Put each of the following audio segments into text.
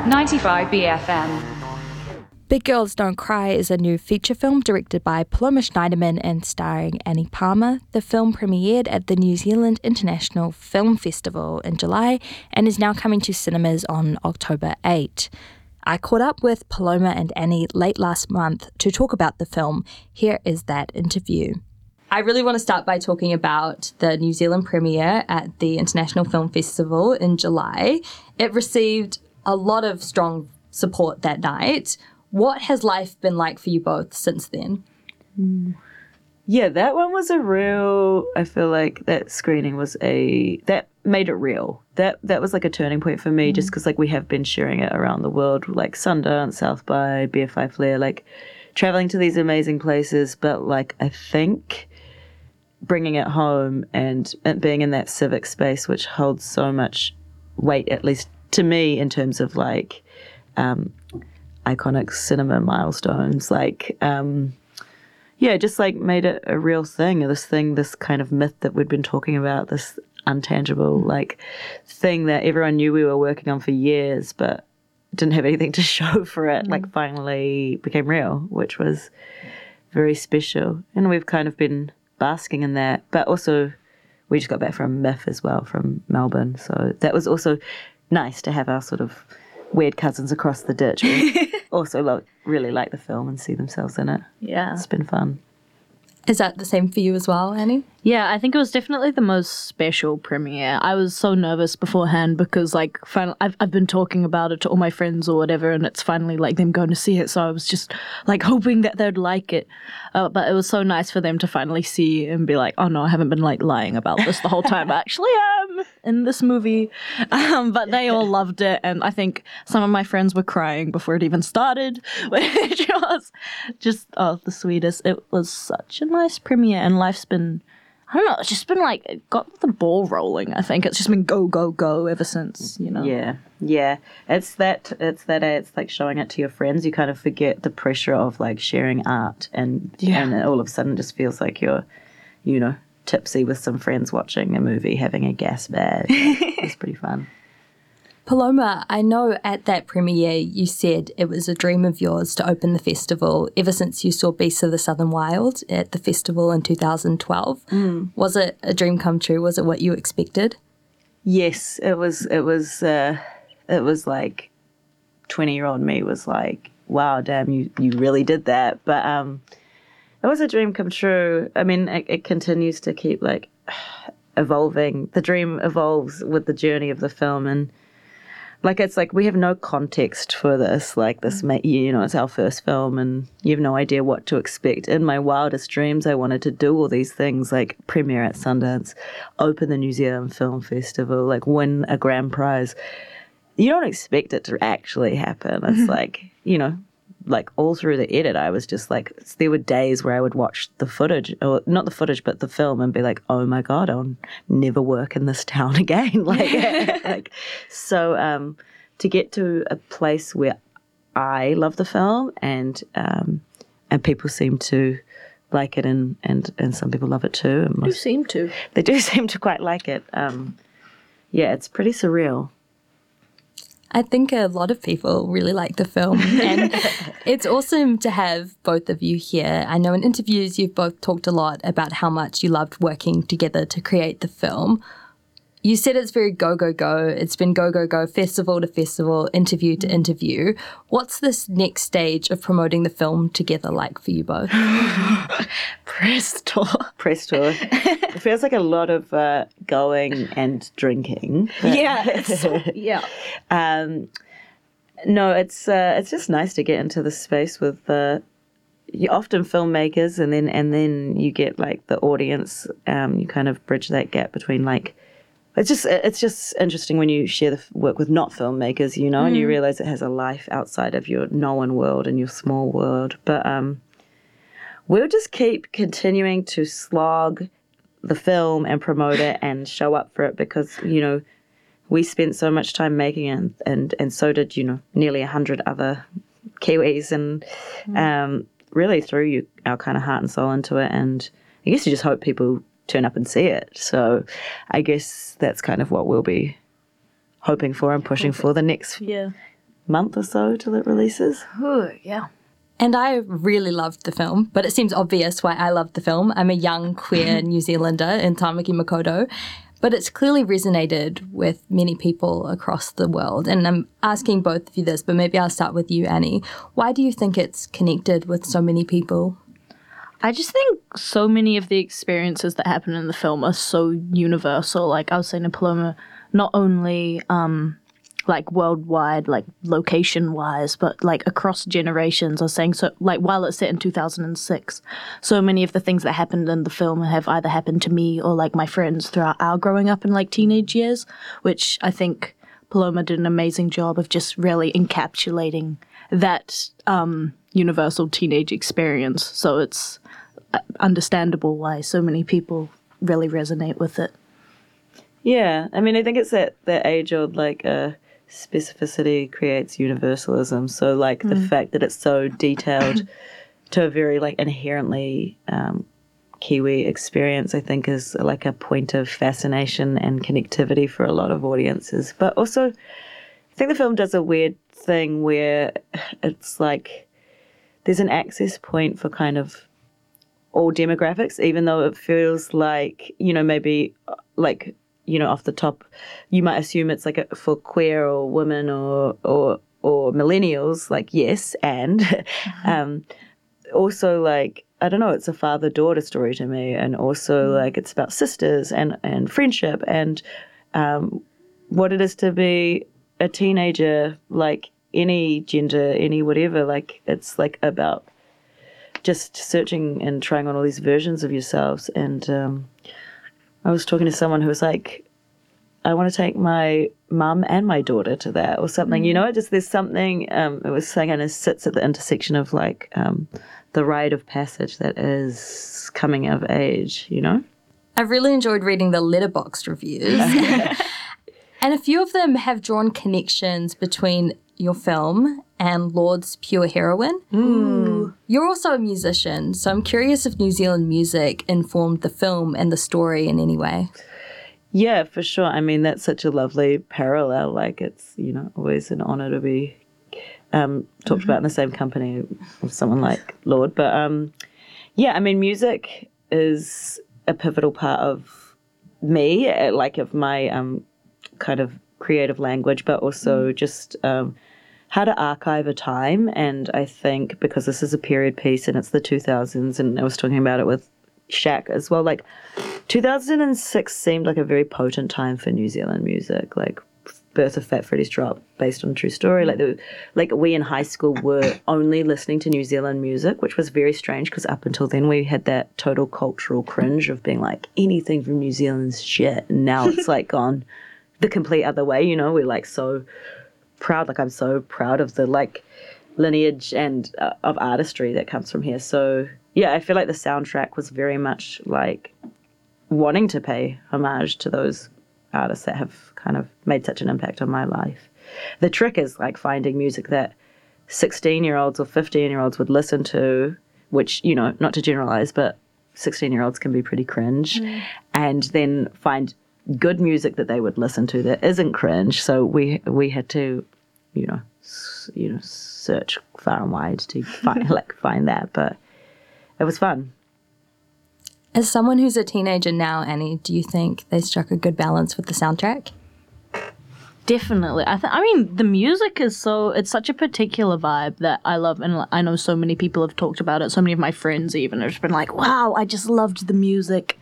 95 BFM. Big Girls Don't Cry is a new feature film directed by Paloma Schneiderman and starring Annie Palmer. The film premiered at the New Zealand International Film Festival in July and is now coming to cinemas on October 8. I caught up with Paloma and Annie late last month to talk about the film. Here is that interview. I really want to start by talking about the New Zealand premiere at the International Film Festival in July. It received a lot of strong support that night. What has life been like for you both since then? Yeah, that one was a real, I feel like that screening was that made it real. That was like a turning point for me just because like we have been sharing it around the world, like Sundance, South by, BFI Flair, like traveling to these amazing places. But like I think bringing it home and being in that civic space, which holds so much weight, at least to me, in terms of like iconic cinema milestones, like just like made it a real thing, this kind of myth that we'd been talking about, this untangible like thing that everyone knew we were working on for years but didn't have anything to show for it, like finally became real, which was very special. And we've kind of been basking in that, but also we just got back from MIF as well, from Melbourne, so that was also nice to have our sort of weird cousins across the ditch also really like the film and see themselves in it. Yeah. It's been fun. Is that the same for you as well, Annie? Yeah, I think it was definitely the most special premiere. I was so nervous beforehand because, like, finally, I've been talking about it to all my friends or whatever, and it's finally, like, them going to see it, so I was just, like, hoping that they'd like it. But it was so nice for them to finally see and be like, oh, no, I haven't been, like, lying about this the whole time. I actually am in this movie. But they all loved it, and I think some of my friends were crying before it even started, which was just, the sweetest. It was such a nice premiere, and life's been, I don't know, it's just been like, it got the ball rolling. I think it's just been go, go, go ever since, you know. Yeah. It's like showing it to your friends. You kind of forget the pressure of like sharing art, and all of a sudden it just feels like you're, you know, tipsy with some friends watching a movie, having a gas bag. It's pretty fun. Paloma, I know at that premiere you said it was a dream of yours to open the festival ever since you saw Beasts of the Southern Wild at the festival in 2012. Was it a dream come true? Was it what you expected? Yes, it was like 20-year-old me was like, wow, damn, you really did that. But it was a dream come true. I mean, it continues to keep like evolving. The dream evolves with the journey of the film, and like, it's like we have no context for this. Like this, you know, it's our first film and you have no idea what to expect. In my wildest dreams, I wanted to do all these things, like premiere at Sundance, open the New Zealand Film Festival, like win a grand prize. You don't expect it to actually happen. It's like, you know, like all through the edit, I was just like, there were days where I would watch the footage, or not the footage, but the film, and be like, oh my God, I'll never work in this town again. So to get to a place where I love the film and people seem to like it, and some people love it too. They seem to. They do seem to quite like it. It's pretty surreal. I think a lot of people really like the film, and it's awesome to have both of you here. I know in interviews you've both talked a lot about how much you loved working together to create the film. You said it's very go, go, go. It's been go, go, go, festival to festival, interview to interview. What's this next stage of promoting the film together like for you both? Press tour. It feels like a lot of going and drinking. Yeah. No, it's just nice to get into the space with you often filmmakers, and then you get like the audience. You kind of bridge that gap between like. It's just interesting when you share the work with not filmmakers, you know, and you realize it has a life outside of your known world and your small world. But we'll just keep continuing to slog the film and promote it and show up for it because, you know, we spent so much time making it, and so did, you know, nearly 100 other Kiwis, and really threw our kind of heart and soul into it. And I guess you just hope people turn up and see it. So I guess that's kind of what we'll be hoping for and pushing for the next month or so till it releases. Ooh, yeah. And I really loved the film, but it seems obvious why I loved the film. I'm a young queer New Zealander in Tamaki Makaurau, but it's clearly resonated with many people across the world. And I'm asking both of you this, but maybe I'll start with you, Annie. Why do you think it's connected with so many people? I just think so many of the experiences that happen in the film are so universal. Like I was saying to Paloma, not only like worldwide, like location-wise, but like across generations. I was saying, so like while it's set in 2006, so many of the things that happened in the film have either happened to me or like my friends throughout our growing up in like teenage years, which I think Paloma did an amazing job of just really encapsulating that universal teenage experience. So it's understandable why so many people really resonate with it. Yeah, I mean, I think it's that age-old, like, specificity creates universalism. So, like, the fact that it's so detailed to a very, like, inherently Kiwi experience, I think, is, like, a point of fascination and connectivity for a lot of audiences. But also, I think the film does a weird thing where it's, like, there's an access point for kind of all demographics, even though it feels like, you know, maybe, like, you know, off the top, you might assume it's like for queer or women or millennials, like, yes, and also, like, I don't know, it's a father-daughter story to me, and also, like, it's about sisters and friendship and what it is to be a teenager, like, any gender, any whatever, like, it's, like, about just searching and trying on all these versions of yourselves. And I was talking to someone who was like, I want to take my mum and my daughter to that or something, you know, just there's something, it was saying, and it sits at the intersection of like the rite of passage that is coming of age, you know? I've really enjoyed reading the Letterboxd reviews. And a few of them have drawn connections between your film and Lorde's Pure Heroine. You're also a musician, so I'm curious if New Zealand music informed the film and the story in any way. Yeah, for sure. I mean, that's such a lovely parallel. Like, it's, you know, always an honour to be talked about in the same company with someone like Lorde. But, yeah, I mean, music is a pivotal part of me, like of my kind of creative language, but also just how to archive a time. And I think because this is a period piece and it's the 2000s, and I was talking about it with Shaq as well, like 2006 seemed like a very potent time for New Zealand music, like Birth of Fat Freddy's Drop, based on a true story. Like we in high school were only listening to New Zealand music, which was very strange because up until then we had that total cultural cringe of being like, anything from New Zealand's shit. And now it's like gone the complete other way, you know. We're like so proud, like I'm so proud of the like lineage and of artistry that comes from here. So yeah, I feel like the soundtrack was very much like wanting to pay homage to those artists that have kind of made such an impact on my life. The trick is like finding music that 16-year-olds or 15-year-olds would listen to, which, you know, not to generalize, but 16-year-olds can be pretty cringe, and then find good music that they would listen to that isn't cringe. So we had to, you know, search far and wide to find that, but it was fun. As someone who's a teenager now, Annie, do you think they struck a good balance with the soundtrack? Definitely. I mean, the music is it's such a particular vibe that I love, and I know so many people have talked about it. So many of my friends even have been like, wow, I just loved the music.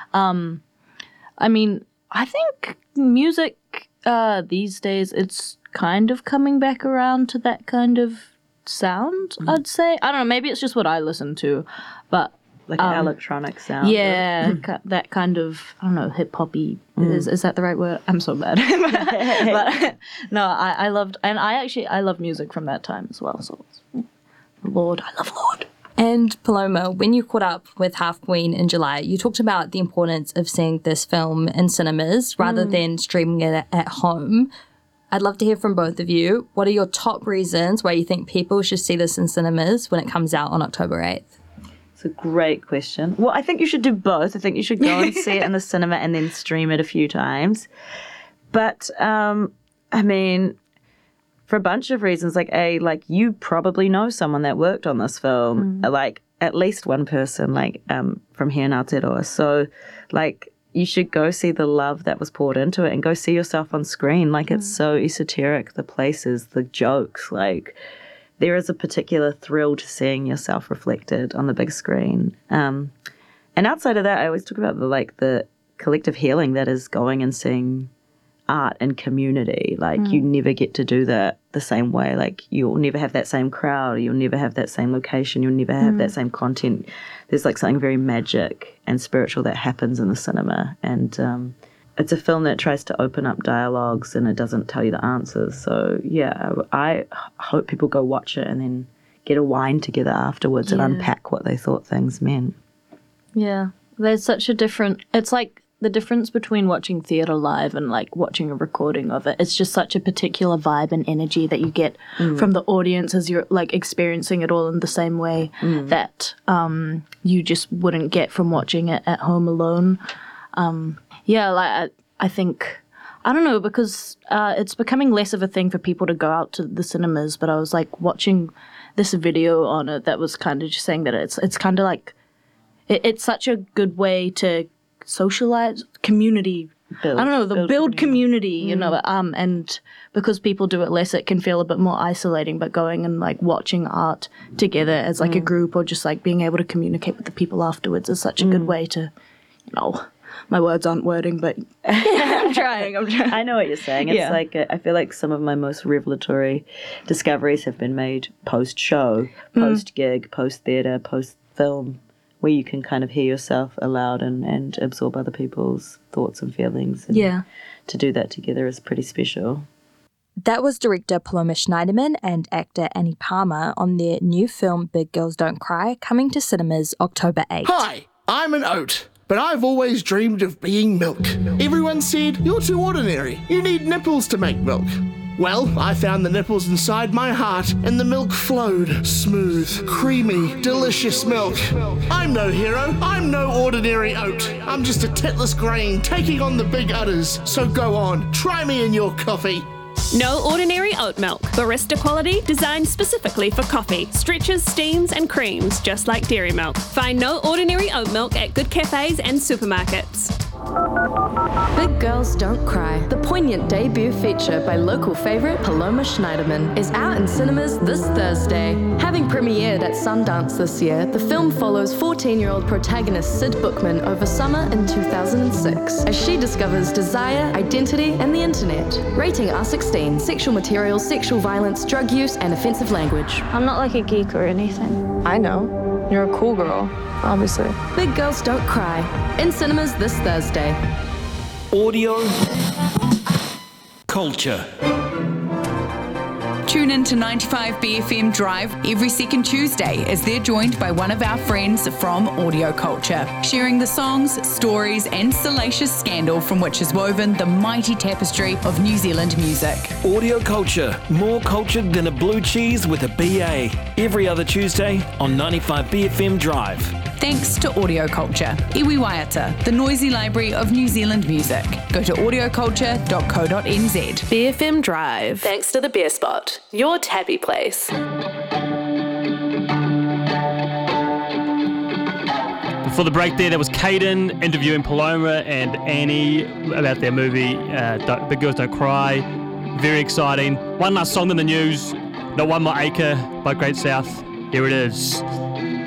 I mean, I think music these days, it's kind of coming back around to that kind of sound, I'd say. I don't know, maybe it's just what I listen to, but like an electronic sound. Yeah, that kind of, I don't know, hip-hoppy. Is that the right word? I'm so bad. But no, I loved, and I love music from that time as well. So, Lorde, I love Lorde. And Paloma, when you caught up with Half Queen in July, you talked about the importance of seeing this film in cinemas rather than streaming it at home. I'd love to hear from both of you. What are your top reasons why you think people should see this in cinemas when it comes out on October 8th? It's a great question. Well, I think you should do both. I think you should go and see it in the cinema and then stream it a few times. But, I mean, for a bunch of reasons. Like, you probably know someone that worked on this film, like at least one person, like from here in Aotearoa. So, like, you should go see the love that was poured into it and go see yourself on screen. Like, it's so esoteric, the places, the jokes. Like, there is a particular thrill to seeing yourself reflected on the big screen. And outside of that, I always talk about the collective healing that is going and seeing art and community. Like, you never get to do that the same way. Like, you'll never have that same crowd. You'll never have that same location. You'll never have that same content. There's like something very magic and spiritual that happens in the cinema. And it's a film that tries to open up dialogues and it doesn't tell you the answers. So, yeah, I hope people go watch it and then get a wine together afterwards and unpack what they thought things meant. Yeah. There's such a different... It's like the difference between watching theatre live and like watching a recording of it. It's just such a particular vibe and energy that you get from the audience as you're like experiencing it all in the same way that you just wouldn't get from watching it at home alone. I think, I don't know, because it's becoming less of a thing for people to go out to the cinemas, but I was like watching this video on it that was kind of just saying that it's kind of like, it's such a good way to socialize, community, build community, you know, and because people do it less, it can feel a bit more isolating, but going and like watching art together as like a group or just like being able to communicate with the people afterwards is such a good way to, you know, my words aren't wording, but I'm trying. I know what you're saying. It's like, I feel like some of my most revelatory discoveries have been made post-show, post-gig, post-theatre, post-film, where you can kind of hear yourself aloud and absorb other people's thoughts and feelings. And to do that together is pretty special. That was director Paloma Schneiderman and actor Annie Palmer on their new film Big Girls Don't Cry, coming to cinemas October 8th. Hi, I'm an oat, but I've always dreamed of being milk. Everyone said, you're too ordinary. You need nipples to make milk. Well, I found the nipples inside my heart, and the milk flowed. Smooth, creamy, delicious milk. I'm no hero. I'm no ordinary oat. I'm just a titless grain taking on the big udders. So go on, try me in your coffee. No ordinary oat milk. Barista quality, designed specifically for coffee. Stretches, steams and creams, just like dairy milk. Find No Ordinary Oat Milk at good cafes and supermarkets. Big Girls Don't Cry, the poignant debut feature by local favourite Paloma Schneiderman, is out in cinemas this Thursday. Having premiered at Sundance this year, the film follows 14-year-old protagonist Sid Bookman over summer in 2006 as she discovers desire, identity and the internet. Rating R16, sexual material, sexual violence, drug use and offensive language. I'm not like a geek or anything. I know. You're a cool girl, obviously. Big Girls Don't Cry, in cinemas this Thursday. Audio Culture. Tune in to 95BFM Drive every second Tuesday as they're joined by one of our friends from Audio Culture, sharing the songs, stories and salacious scandal from which is woven the mighty tapestry of New Zealand music. Audio Culture, more cultured than a blue cheese with a BA. Every other Tuesday on 95BFM Drive. Thanks to Audio Culture, Iwi Waiata, the noisy library of New Zealand music. Go to audioculture.co.nz. BFM Drive. Thanks to the Beer Spot, your tappy place. Before the break there, that was Caden interviewing Paloma and Annie about their movie, Big Girls Don't Cry. Very exciting. One last song in the news, Not One More Acre by Great South. Here it is.